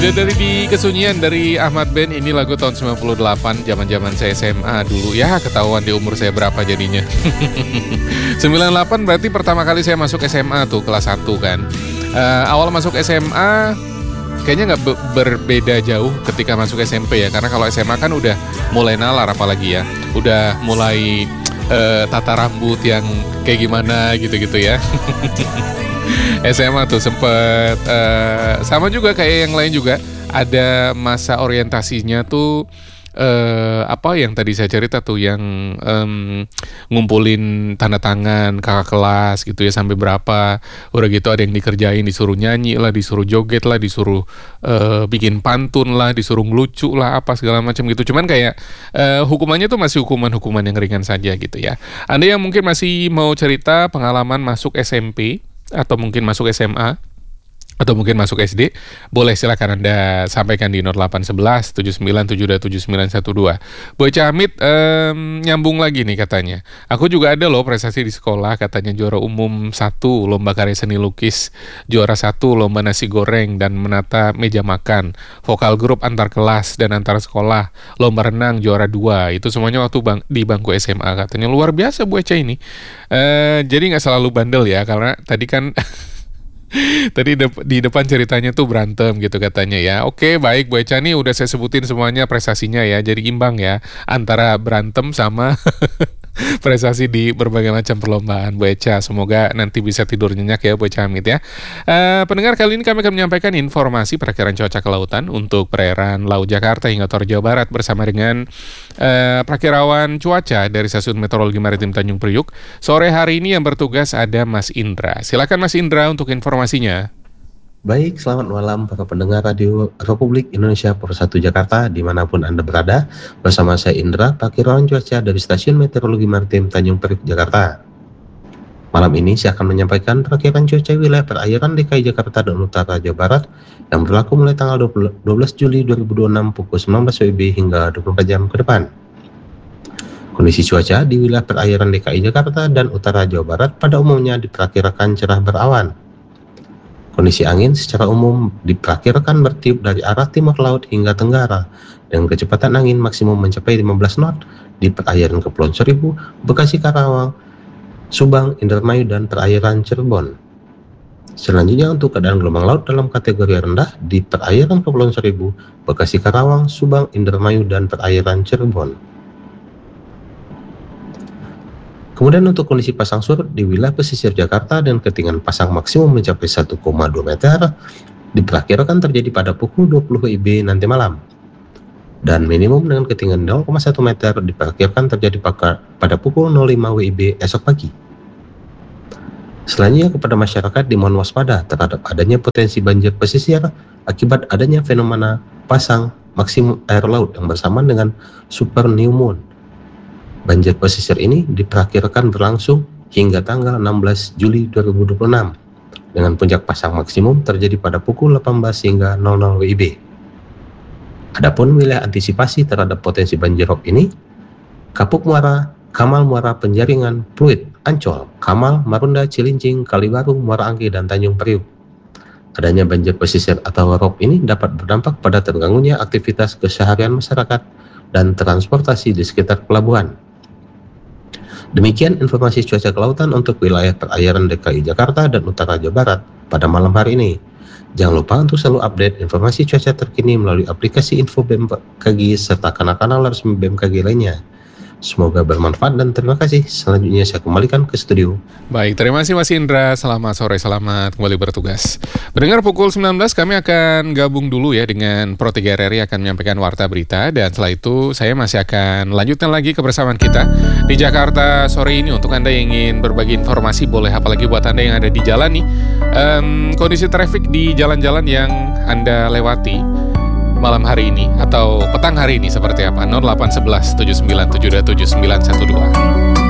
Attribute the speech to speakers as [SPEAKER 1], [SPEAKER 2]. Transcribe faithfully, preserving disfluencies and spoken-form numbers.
[SPEAKER 1] Dan dari di kesunyian dari Ahmad Ben, ini lagu tahun sembilan puluh delapan, zaman-zaman saya S M A dulu. Ya, ketahuan di umur saya berapa jadinya. sembilan puluh delapan berarti pertama kali saya masuk S M A tuh, kelas satu kan. Uh, awal masuk S M A kayaknya nggak be- berbeda jauh ketika masuk S M P ya. Karena kalau S M A kan udah mulai nalar apalagi ya. Udah mulai uh, tata rambut yang kayak gimana gitu-gitu ya. S M A tuh sempet uh, sama juga kayak yang lain juga, ada masa orientasinya tuh uh, apa yang tadi saya cerita tuh, yang um, ngumpulin tanda tangan kakak kelas gitu ya, sampai berapa, udah gitu ada yang dikerjain, disuruh nyanyi lah, disuruh joget lah, disuruh uh, bikin pantun lah, disuruh ngelucu lah, apa segala macam gitu. Cuman kayak uh, hukumannya tuh masih hukuman-hukuman yang ringan saja gitu ya. Anda yang mungkin masih mau cerita pengalaman masuk S M P atau mungkin masuk S M A atau mungkin masuk S D, boleh silakan Anda sampaikan di nol delapan satu satu tujuh sembilan tujuh dua tujuh sembilan satu dua. Boy Camit um, nyambung lagi nih katanya. Aku juga ada loh prestasi di sekolah, katanya juara umum satu lomba karya seni lukis, juara satu lomba nasi goreng dan menata meja makan, vokal grup antar kelas dan antar sekolah, lomba renang juara dua. Itu semuanya waktu bang- di bangku S M A, katanya. Luar biasa Bu Eca ini. Uh, jadi nggak selalu bandel ya, karena tadi kan tadi de- di depan ceritanya tuh berantem gitu katanya ya. Oke, baik Bu Eca nih udah saya sebutin semuanya prestasinya ya. Jadi imbang ya antara berantem sama prestasi di berbagai macam perlombaan Bu Eca. Semoga nanti bisa tidur nyenyak ya Bu Eca Hamid ya. Uh, pendengar, kali ini kami akan menyampaikan informasi perakiraan cuaca kelautan untuk perairan Laut Jakarta hingga Toraja Jawa Barat bersama dengan uh, perakirawan cuaca dari Stasiun Meteorologi Maritim Tanjung Priuk. Sore hari ini yang bertugas ada Mas Indra. Silakan Mas Indra untuk informasinya.
[SPEAKER 2] Baik, selamat malam para pendengar Radio Republik Indonesia Pura satu Jakarta dimanapun Anda berada. Bersama saya Indra, perakirawan cuaca dari Stasiun Meteorologi Maritim Tanjung Priok, Jakarta. Malam ini saya akan menyampaikan perakiraan cuaca wilayah perairan D K I Jakarta dan Utara Jawa Barat yang berlaku mulai tanggal dua belas Juli dua ribu dua puluh enam pukul sembilan belas W I B hingga dua puluh empat jam ke depan. Kondisi cuaca di wilayah perairan D K I Jakarta dan Utara Jawa Barat pada umumnya diperkirakan cerah berawan. Kondisi angin secara umum diperkirakan bertiup dari arah timur laut hingga tenggara dengan kecepatan angin maksimum mencapai lima belas knot di perairan Kepulauan Seribu, Bekasi, Karawang, Subang, Indramayu, dan perairan Cirebon. Selanjutnya untuk keadaan gelombang laut dalam kategori rendah di perairan Kepulauan Seribu, Bekasi, Karawang, Subang, Indramayu, dan perairan Cirebon. Kemudian untuk kondisi pasang surut di wilayah pesisir Jakarta dan ketinggian pasang maksimum mencapai satu koma dua meter diperkirakan terjadi pada pukul dua puluh W I B nanti malam. Dan minimum dengan ketinggian nol koma satu meter diperkirakan terjadi pada pukul nol lima W I B esok pagi. Selanjutnya kepada masyarakat dimohon waspada terhadap adanya potensi banjir pesisir akibat adanya fenomena pasang maksimum air laut yang bersamaan dengan super new moon. Banjir pesisir ini diperkirakan berlangsung hingga tanggal enam belas Juli dua ribu dua puluh enam dengan puncak pasang maksimum terjadi pada pukul delapan belas hingga nol nol W I B. Adapun wilayah antisipasi terhadap potensi banjirop ini, Kapuk Muara, Kamal Muara, Penjaringan, Pluit, Ancol, Kamal, Marunda, Cilincing, Kalibaru, Muara Angke, dan Tanjung Priuk. Adanya banjir pesisir atau rop ini dapat berdampak pada terganggunya aktivitas keseharian masyarakat dan transportasi di sekitar pelabuhan. Demikian informasi cuaca kelautan untuk wilayah perairan D K I Jakarta dan Utara Jawa Barat pada malam hari ini. Jangan lupa untuk selalu update informasi cuaca terkini melalui aplikasi Info B M K G serta kanal-kanal resmi B M K G lainnya. Semoga bermanfaat dan terima kasih. Selanjutnya saya kembalikan ke studio.
[SPEAKER 1] Baik, terima kasih Mas Indra. Selamat sore, selamat kembali bertugas. Mendengar pukul sembilan belas kami akan gabung dulu ya dengan Pro tiga R R I akan menyampaikan warta berita. Dan setelah itu saya masih akan lanjutkan lagi kebersamaan kita di Jakarta sore ini. Untuk Anda yang ingin berbagi informasi boleh, apalagi buat Anda yang ada di jalan nih, um, kondisi traffic di jalan-jalan yang Anda lewati malam hari ini atau petang hari ini seperti apa? nol delapan satu satu tujuh sembilan tujuh dua tujuh sembilan satu dua.